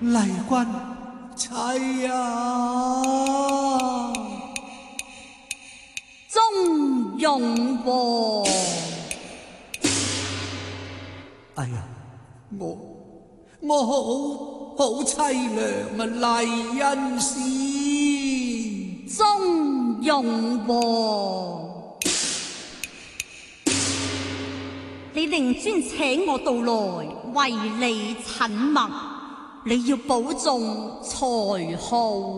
麗君妻啊！ 中庸王， 哎呀，我好凄涼啊！麗恩師， 中庸王，你令尊請我到來為你診脈，你要保重才好。